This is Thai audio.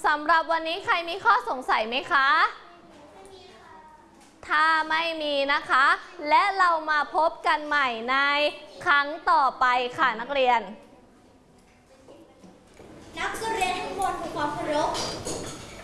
สำหรับวันนี้ใครมีข้อสงสัยไหมคะถ้าไม่มีนะคะและเรามาพบกันใหม่ในครั้งต่อไปค่ะนักเรียนนักเรียนทั้งหมดขอความเคารพ